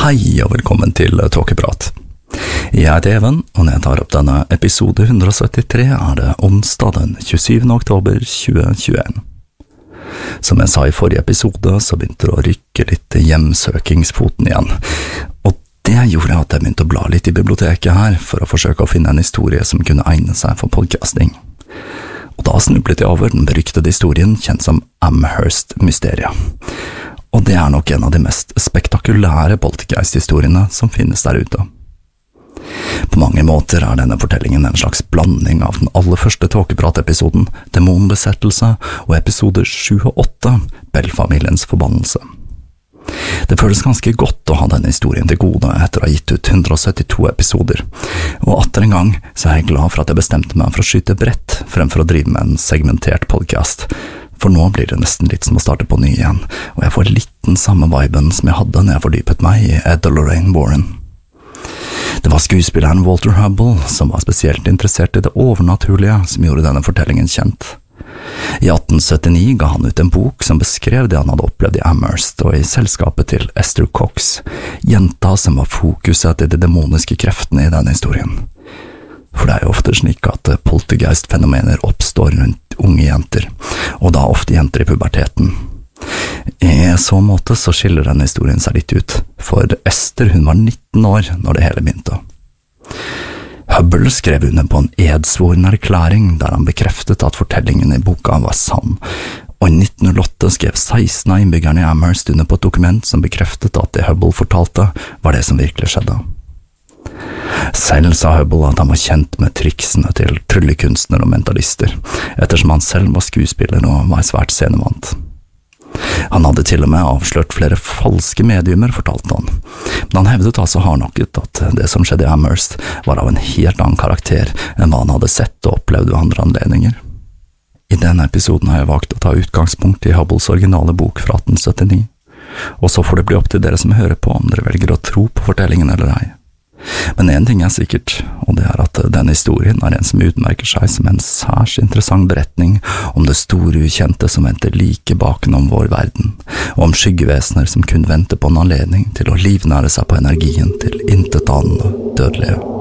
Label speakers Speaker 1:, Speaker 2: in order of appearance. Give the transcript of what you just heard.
Speaker 1: Hei og velkommen til Tåkeprat. Jeg heter Even, og når jeg tar opp denne episode 173 det onsdag den 27. oktober 2021. Som jeg sa i forrige episode, så begynte det å rykke litt hjemsøkingsfoten igjen, og det gjorde at jeg begynte å bla litt i biblioteket her for å forsøke å finne en historie som kunne egne seg for podcasting. Og da snublet jeg over den beryktede historien kjent som Amherst-mysteriet. Og det nok en av de mest spektakulære poltergeist-historiene som finnes der ute. På mange måter denne fortellingen en slags blanding av den aller første Tåkeprat-episoden, Demonbesettelse, og episode 7 og 8, Bell-familiens forbannelse. Det føles ganske godt å ha denne historien til gode etter å ha gitt ut 172 episoder, og atter en gang så jeg glad for at jeg bestemte meg for å skyte bredt fremfor å drive med en segmentert podcast. For nå blir det nesten litt som å starte på ny igjen, og jeg får litt den samme viben som jeg hadde når jeg fordypet meg i Ed og Lorraine Warren. Det var skuespilleren Walter Hubble som var spesielt interessert i det overnaturlige som gjorde denne fortellingen kjent. I 1879 ga han ut en bok som beskrev det han hadde opplevd i Amherst og i selskapet til Esther Cox, jenta som var fokuset til de demoniske kreftene i denne historien. For det jo ofte slik at poltergeist-fenomener oppstår rundt unge jenter, og da ofte jenter i puberteten. I så måte så skiller denne historien seg litt ut, for Esther hun var 19 år når det hele begynte. Hubble skrev under på en edsvoren erklæring der han bekreftet at fortellingen i boka var sann, og i 1908 skrev 16 av innbyggerne i Amherst under på et dokument som bekreftet at det Hubble fortalte var det som virkelig skjedde. Selv sa Hubble at han var kjent med triksene til tryllekunstnere og mentalister, ettersom han selv var skuespiller og var svært scenevant. Han hadde til og med avslørt flere falske mediumer, fortalte han, men han hevdet altså hardnakket at det som skjedde i Amherst var av en helt annen karakter enn hva han hadde sett og opplevd ved andre anledninger. I denne episoden har jeg valgt å ta utgangspunkt i Hubbles originale bok fra 1879, og så får det bli opp til dere som hører på om dere velger å tro på fortellingen eller ei. Men en ting sikkert, og det at denne historien en som utmerker seg som en særs interessant beretning om det store ukjente som venter like bakenom vår verden, og om skyggevesener som kun venter på en anledning til å livnære seg på energien til intetanende dødelige.